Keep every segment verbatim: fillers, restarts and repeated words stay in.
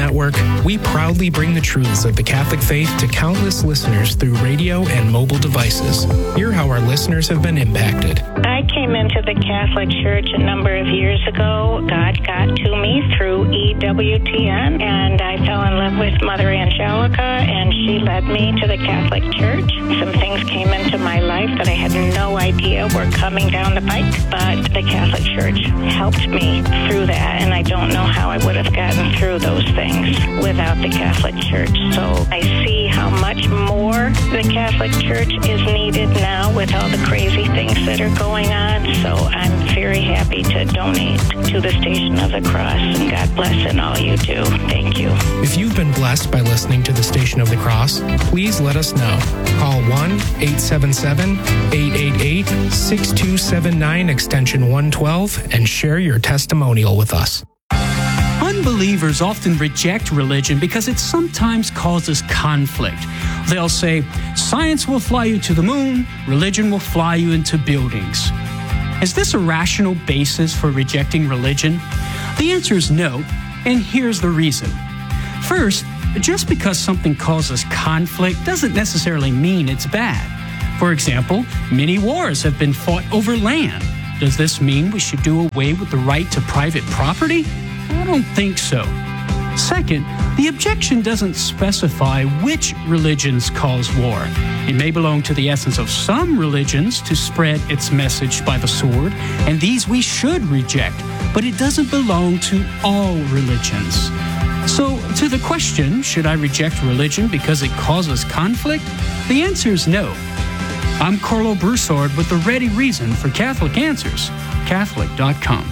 Network, we proudly bring the truths of the Catholic faith to countless listeners through radio and mobile devices. Hear how our listeners have been impacted. I came into the Catholic Church a number of years ago. God got to me through E W T N, and I fell in love with Mother Angelica, and she led me to the Catholic Church. Some things came into my life that I had no idea were coming down the pike, but the Catholic Church helped me through that, and I don't know how I would have gotten through those things without the Catholic Church. So I see how much more the Catholic Church is needed now with all the crazy things that are going on. So I'm very happy to donate to the Station of the Cross, and God bless in all you do. Thank you. If you've been blessed by listening to the Station of the Cross, please let us know. Call one eight seven seven, eight eight eight, six two seven nine extension one twelve and share your testimonial with us. Unbelievers often reject religion because it sometimes causes conflict. They'll say, science will fly you to the moon, religion will fly you into buildings. Is this a rational basis for rejecting religion? The answer is no, and here's the reason. First, just because something causes conflict doesn't necessarily mean it's bad. For example, many wars have been fought over land. Does this mean we should do away with the right to private property? I don't think so. Second, the objection doesn't specify which religions cause war. It may belong to the essence of some religions to spread its message by the sword, and these we should reject, but it doesn't belong to all religions. So, to the question, should I reject religion because it causes conflict? The answer is no. I'm Carlo Broussard with the ready reason for Catholic Answers, Catholic dot com.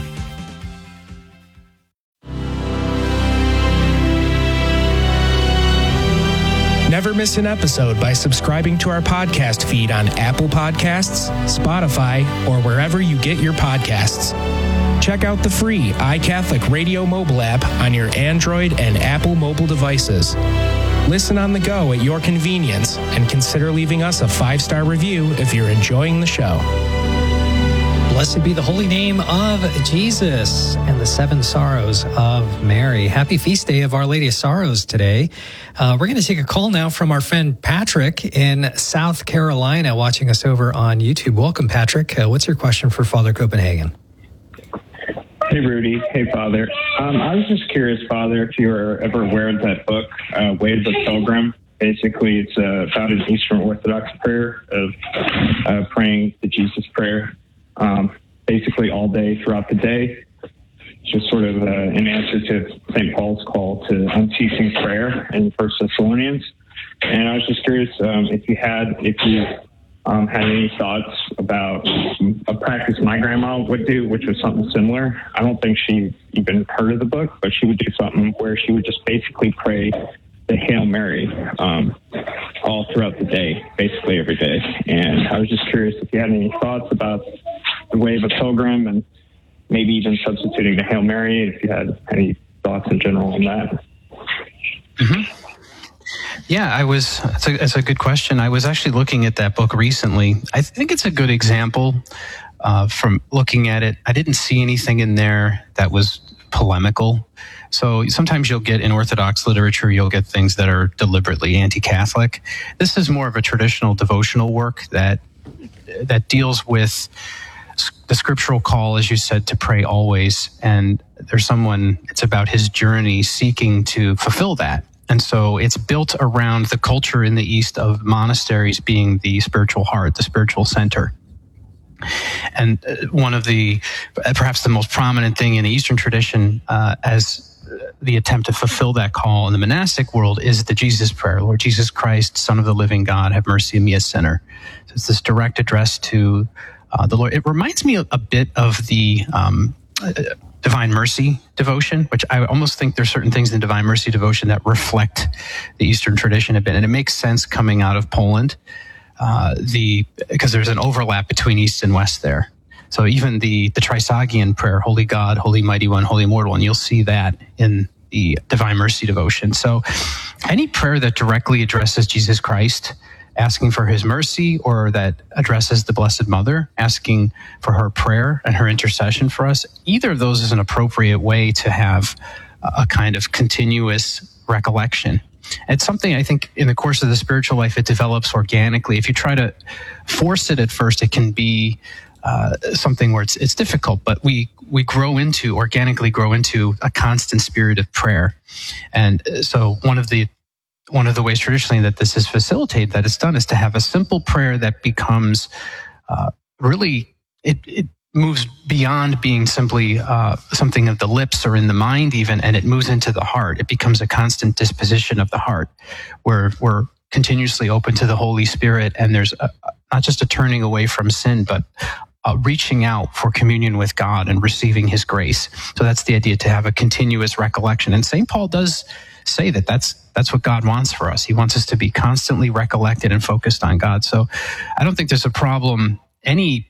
Never miss an episode by subscribing to our podcast feed on Apple Podcasts, Spotify, or wherever you get your podcasts. Check out the free iCatholic Radio mobile app on your Android and Apple mobile devices. Listen on the go at your convenience, and consider leaving us a five-star review if you're enjoying the show. Blessed be the holy name of Jesus and the seven sorrows of Mary. Happy feast day of Our Lady of Sorrows today. Uh, we're going to take a call now from our friend Patrick in South Carolina, watching us over on YouTube. Welcome, Patrick. Uh, what's your question for Father Copenhagen? Hey, Rudy. Hey, Father. Um, I was just curious, Father, if you were ever aware of that book, uh, Way of the Pilgrim. Basically, it's uh, about an Eastern Orthodox prayer of uh, praying the Jesus prayer, um, basically all day throughout the day. It's just sort of uh, an answer to Saint Paul's call to unceasing prayer in First Thessalonians. And I was just curious um, if you had, if you Um, had any thoughts about a practice my grandma would do, which was something similar. I don't think she even heard of the book, but she would do something where she would just basically pray the Hail Mary um, all throughout the day, basically every day. And I was just curious if you had any thoughts about the Way of a Pilgrim and maybe even substituting the Hail Mary, if you had any thoughts in general on that. Mm-hmm. Yeah, I was, it's a, it's a good question. I was actually looking at that book recently. I think it's a good example uh, from looking at it. I didn't see anything in there that was polemical. So sometimes you'll get in Orthodox literature, you'll get things that are deliberately anti-Catholic. This is more of a traditional devotional work that that deals with the scriptural call, as you said, to pray always. And there's someone, it's about his journey seeking to fulfill that. And so it's built around the culture in the East of monasteries being the spiritual heart, the spiritual center. And one of the, perhaps the most prominent thing in the Eastern tradition uh, as the attempt to fulfill that call in the monastic world is the Jesus prayer. Lord Jesus Christ, Son of the living God, have mercy on me, a sinner. So it's this direct address to uh, the Lord. It reminds me a, a bit of the um, uh, Divine Mercy devotion, which I almost think there's certain things in Divine Mercy devotion that reflect the Eastern tradition a bit. And it makes sense coming out of Poland, uh, the because there's an overlap between East and West there. So even the, the Trisagian prayer, Holy God, Holy Mighty One, Holy Immortal One, you'll see that in the Divine Mercy devotion. So any prayer that directly addresses Jesus Christ, asking for his mercy, or that addresses the Blessed Mother, asking for her prayer and her intercession for us, either of those is an appropriate way to have a kind of continuous recollection. It's something I think in the course of the spiritual life, it develops organically. If you try to force it at first, it can be uh, something where it's it's difficult, but we we grow into, organically grow into a constant spirit of prayer. And so one of the one of the ways traditionally that this is facilitated, that it's done, is to have a simple prayer that becomes uh, really, it, it moves beyond being simply uh, something of the lips or in the mind even, and it moves into the heart. It becomes a constant disposition of the heart, where we're continuously open to the Holy Spirit, and there's a, not just a turning away from sin, but uh, reaching out for communion with God and receiving His grace. So that's the idea, to have a continuous recollection. And Saint Paul does say that that's that's what God wants for us. He wants us to be constantly recollected and focused on God. So I don't think there's a problem. Any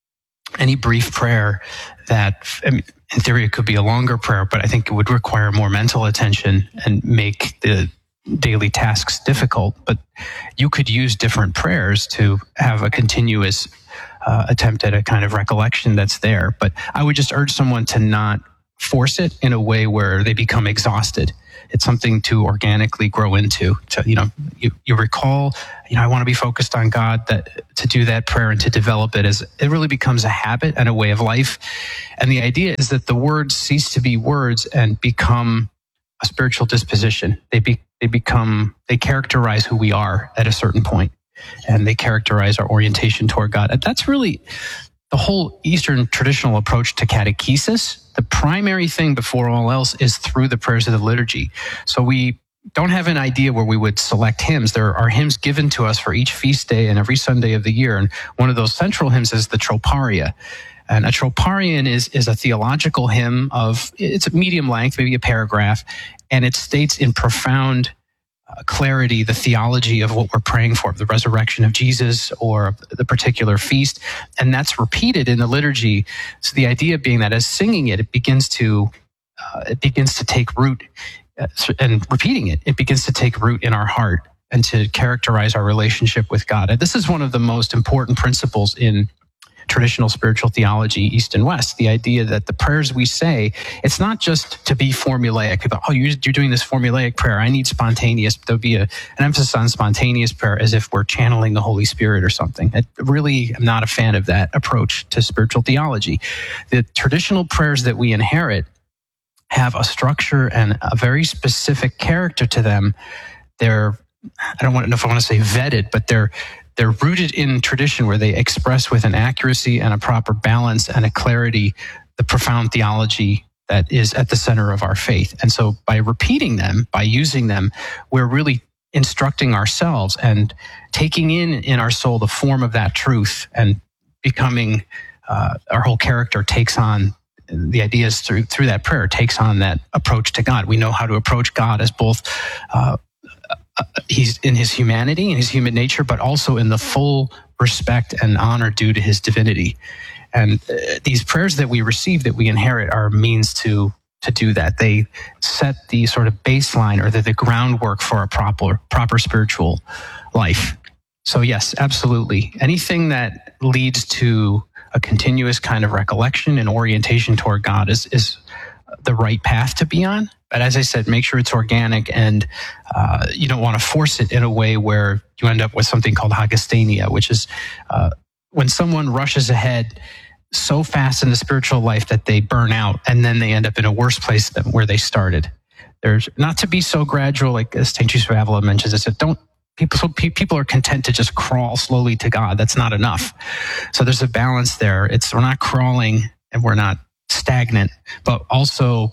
any brief prayer that, I mean, in theory, it could be a longer prayer, but I think it would require more mental attention and make the daily tasks difficult. But you could use different prayers to have a continuous uh, attempt at a kind of recollection that's there. But I would just urge someone to not force it in a way where they become exhausted. It's something to organically grow into. To, you know, you, you recall, you know, I want to be focused on God, that to do that prayer and to develop it as it really becomes a habit and a way of life. And the idea is that the words cease to be words and become a spiritual disposition. They be, they become, they characterize who we are at a certain point, and they characterize our orientation toward God. And that's really the whole Eastern traditional approach to catechesis. The primary thing before all else is through the prayers of the liturgy. So we don't have an idea where we would select hymns. There are hymns given to us for each feast day and every Sunday of the year. And one of those central hymns is the Troparia. And a Troparion is, is a theological hymn of, it's a medium length, maybe a paragraph, and it states in profound Uh, clarity the theology of what we're praying for, the resurrection of Jesus or the particular feast, and that's repeated in the liturgy. So the idea being that as singing it, it begins to uh, it begins to take root, uh, and repeating it, it begins to take root in our heart and to characterize our relationship with God. And this is one of the most important principles in traditional spiritual theology, East and West, the idea that the prayers we say, it's not just to be formulaic. People, oh, you're, you're doing this formulaic prayer. I need spontaneous. There'll be a, an emphasis on spontaneous prayer as if we're channeling the Holy Spirit or something. I really am not a fan of that approach to spiritual theology. The traditional prayers that we inherit have a structure and a very specific character to them. They're, I don't know if I want to say vetted, but they're They're rooted in tradition, where they express with an accuracy and a proper balance and a clarity the profound theology that is at the center of our faith. And so by repeating them, by using them, we're really instructing ourselves and taking in in our soul the form of that truth, and becoming, uh, our whole character takes on, the ideas through through that prayer, takes on that approach to God. We know how to approach God as both uh, Uh, he's in his humanity and his human nature, but also in the full respect and honor due to his divinity. And uh, these prayers that we receive, that we inherit, are a means to to do that. They set the sort of baseline, or the, the groundwork for a proper proper spiritual life. So yes, absolutely. Anything that leads to a continuous kind of recollection and orientation toward God is is the right path to be on. But as I said, make sure it's organic, and uh, you don't want to force it in a way where you end up with something called hagasthenia, which is uh, when someone rushes ahead so fast in the spiritual life that they burn out, and then they end up in a worse place than where they started. There's not to be so gradual, like Saint Teresa of Avila mentions. It said, don't people so people are content to just crawl slowly to God. That's not enough. So there's a balance there. It's we're not crawling and we're not stagnant, but also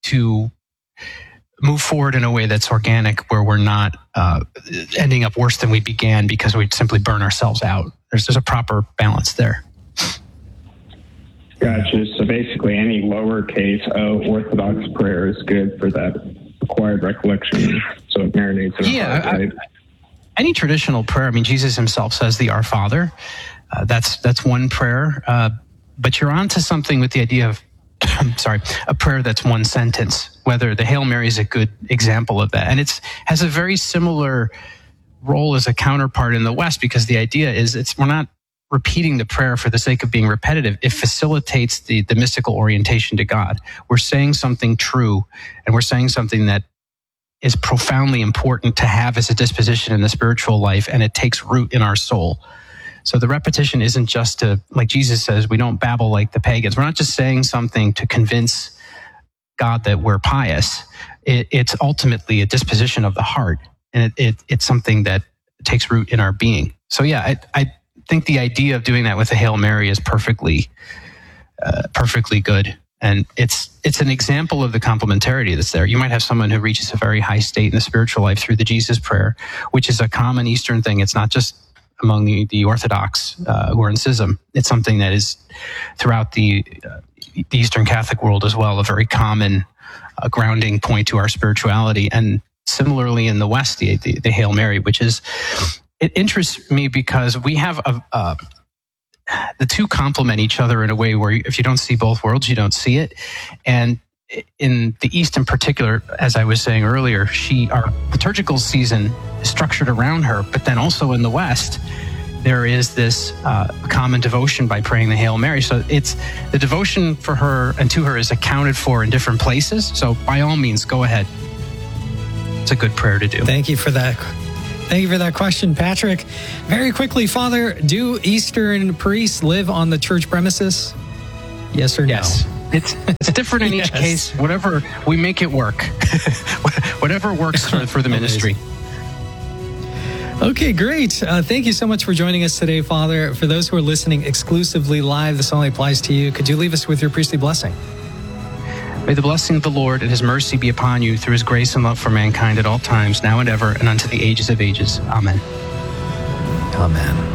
to move forward in a way that's organic, where we're not uh, ending up worse than we began because we simply burn ourselves out. There's, there's a proper balance there. Gotcha. So basically, any lowercase o Orthodox prayer is good for that acquired recollection, so it marinates in our yeah, heart, right? I, any traditional prayer. I mean, Jesus himself says the Our Father. Uh, that's that's one prayer, uh, but you're onto something with the idea of, sorry, a prayer that's one sentence. Whether the Hail Mary is a good example of that, and it's has a very similar role as a counterpart in the West, because the idea is it's we're not repeating the prayer for the sake of being repetitive. It facilitates the, the mystical orientation to God. We're saying something true, and we're saying something that is profoundly important to have as a disposition in the spiritual life, and it takes root in our soul. So the repetition isn't just to, like Jesus says, we don't babble like the pagans. We're not just saying something to convince God that we're pious. It, it's ultimately a disposition of the heart, and it, it, it's something that takes root in our being. So yeah, I, I think the idea of doing that with a Hail Mary is perfectly, uh, perfectly good. And it's it's an example of the complementarity that's there. You might have someone who reaches a very high state in the spiritual life through the Jesus prayer, which is a common Eastern thing. It's not just among the, the Orthodox uh, who are in schism. It's something that is throughout the, uh, the Eastern Catholic world as well, a very common uh, grounding point to our spirituality. And similarly in the West, the, the, the Hail Mary, which is, it interests me because we have a, a the two complement each other in a way where if you don't see both worlds, you don't see it. And in the East in particular, as I was saying earlier, she, our liturgical season is structured around her, but then also in the West, there is this uh, common devotion by praying the Hail Mary. So it's the devotion for her and to her is accounted for in different places. So by all means, go ahead. It's a good prayer to do. Thank you for that. Thank you for that question, Patrick. Very quickly, Father, do Eastern priests live on the church premises? Yes or no? Yes. It's it's different in Yes. each case. Whatever, we make it work. Whatever works for, for the ministry. Okay, great. Uh, thank you so much for joining us today, Father. For those who are listening exclusively live, this only applies to you. Could you leave us with your priestly blessing? May the blessing of the Lord and his mercy be upon you through his grace and love for mankind at all times, now and ever, and unto the ages of ages. Amen. Amen.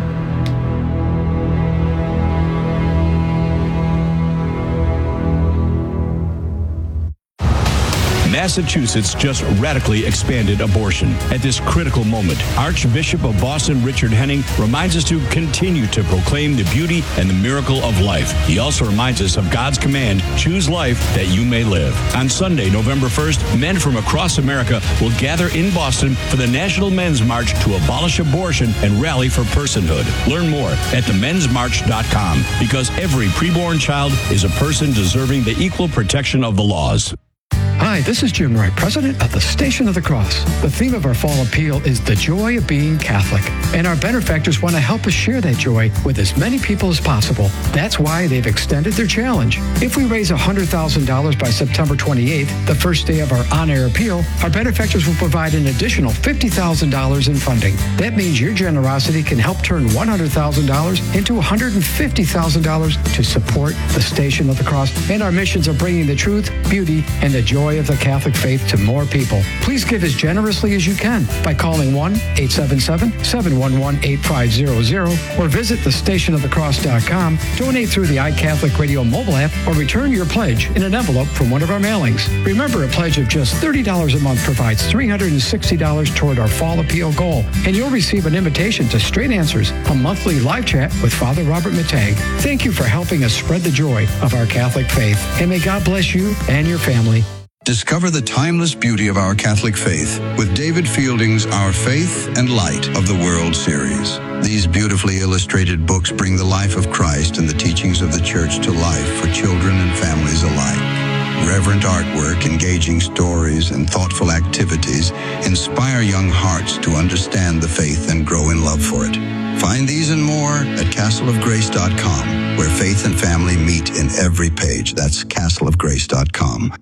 Massachusetts just radically expanded abortion. At this critical moment, Archbishop of Boston Richard Henning reminds us to continue to proclaim the beauty and the miracle of life. He also reminds us of God's command, choose life that you may live. On Sunday, November first, men from across America will gather in Boston for the National Men's March to abolish abortion and rally for personhood. Learn more at the men's march dot com, because every preborn child is a person deserving the equal protection of the laws. Hi, this is Jim Wright, president of the Station of the Cross. The theme of our fall appeal is the joy of being Catholic. And our benefactors want to help us share that joy with as many people as possible. That's why they've extended their challenge. If we raise one hundred thousand dollars by September twenty-eighth, the first day of our on-air appeal, our benefactors will provide an additional fifty thousand dollars in funding. That means your generosity can help turn one hundred thousand dollars into one hundred fifty thousand dollars to support the Station of the Cross and our missions of bringing the truth, beauty, and the joy of the Catholic faith to more people. Please give as generously as you can by calling one eight seven seven, seven one one, eight five zero zero or visit the station of the cross dot com, donate through the iCatholic Radio mobile app, or return your pledge in an envelope from one of our mailings. Remember, a pledge of just thirty dollars a month provides three hundred sixty dollars toward our fall appeal goal, and you'll receive an invitation to Straight Answers, a monthly live chat with Father Robert Matag. Thank you for helping us spread the joy of our Catholic faith, and may God bless you and your family. Discover the timeless beauty of our Catholic faith with David Fielding's Our Faith and Light of the World series. These beautifully illustrated books bring the life of Christ and the teachings of the Church to life for children and families alike. Reverent artwork, engaging stories, and thoughtful activities inspire young hearts to understand the faith and grow in love for it. Find these and more at castle of grace dot com, where faith and family meet in every page. That's castle of grace dot com.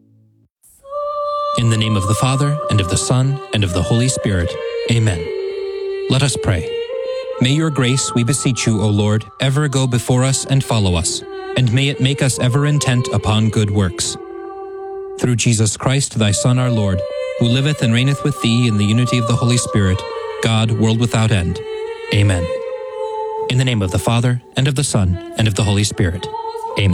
In the name of the Father, and of the Son, and of the Holy Spirit. Amen. Let us pray. May your grace, we beseech you, O Lord, ever go before us and follow us, and may it make us ever intent upon good works. Through Jesus Christ, thy Son, our Lord, who liveth and reigneth with thee in the unity of the Holy Spirit, God, world without end. Amen. In the name of the Father, and of the Son, and of the Holy Spirit.